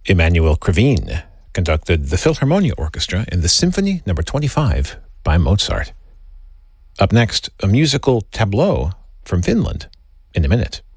Emanuel Krivine conducted the Philharmonia Orchestra in the Symphony No. 25 by Mozart. Up next, a musical tableau from Finland in a minute.